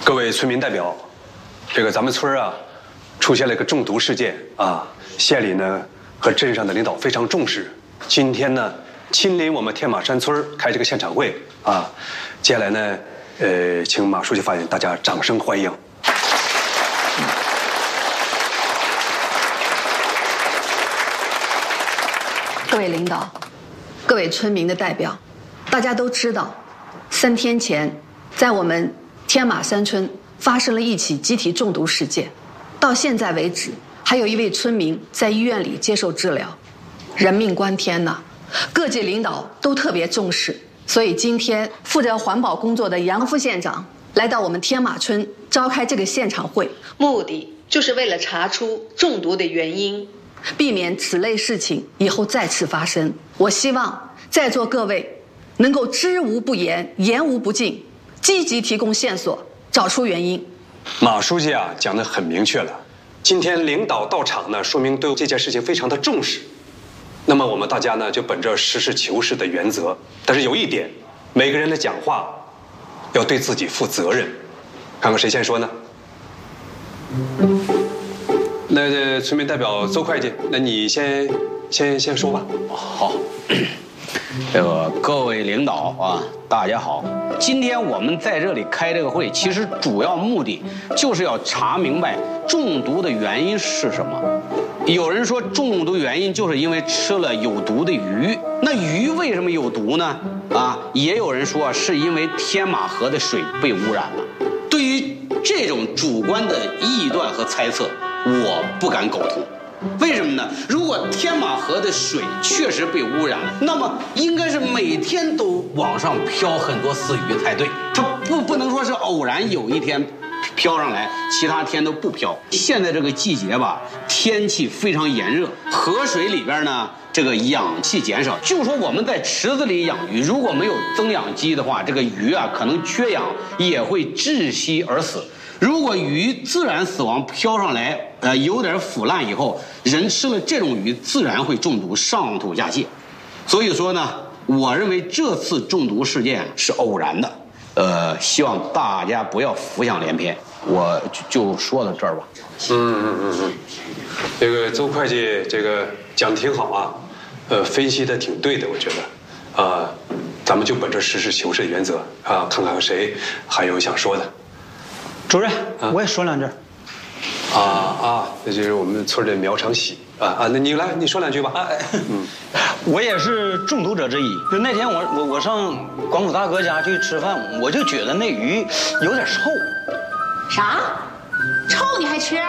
各位村民代表，这个咱们村啊，出现了一个中毒事件啊，县里呢和镇上的领导非常重视，今天呢亲临我们天马山村开这个现场会啊，接下来呢，请马书记发言，大家掌声欢迎。 各位领导，各位村民的代表，大家都知道，3天前在我们天马山村发生了一起集体中毒事件，到现在为止，还有一位村民在医院里接受治疗，人命关天呐！各级领导都特别重视，所以今天负责环保工作的杨副县长来到我们天马村召开这个现场会，目的就是为了查出中毒的原因，避免此类事情以后再次发生。我希望在座各位能够知无不言，言无不尽，积极提供线索，找出原因。 马书记啊，讲得很明确了。今天领导到场呢，说明对这件事情非常的重视。那么我们大家呢，就本着实事求是的原则，但是有一点，每个人的讲话要对自己负责任。看看谁先说呢？那村民代表邹会计，那你先说吧。 好，这个各位领导啊，大家好。今天我们在这里开这个会，其实主要目的就是要查明白中毒的原因是什么。有人说中毒原因就是因为吃了有毒的鱼，那鱼为什么有毒呢？也有人说是因为天马河的水被污染了。对于这种主观的臆断和猜测，我不敢苟同。为什么呢？如果天马河的水确实被污染了，那么应该是每天都往上飘很多死鱼才对。它不能说是偶然有一天飘上来，其他天都不飘。现在这个季节吧，天气非常炎热，河水里边呢，这个氧气减少。就说我们在池子里养鱼，如果没有增氧机的话，这个鱼啊可能缺氧，也会窒息而死。如果鱼自然死亡飘上来，有点腐烂以后，人吃了这种鱼自然会中毒，上吐下泻。所以说呢，我认为这次中毒事件是偶然的，希望大家不要浮想联翩。我就说到这儿吧。 这个邹会计这个讲得挺好啊，分析的挺对的，我觉得，咱们就本着实事求是的原则啊，看看谁还有想说的。 主任，我也说两句。 那就是我们村的苗长喜那你来，你说两句吧。 我也是中毒者之一。就那天我上广谷大哥家去吃饭，我就觉得那鱼有点臭。 啥？臭你还吃？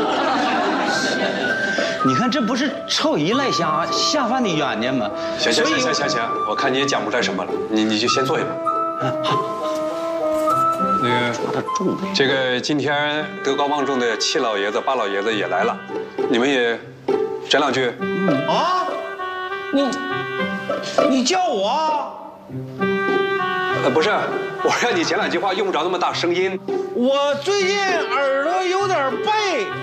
你看这不是臭鱼赖虾下饭的冤家吗？ 行，我看你也讲不出来什么了，你就先坐下吧。好。那个这个今天德高望重的7老爷子、8老爷子也来了，你们也讲两句。 你叫我？ 不是，我让你讲两句话，用不着那么大声音。 我最近耳朵有点背。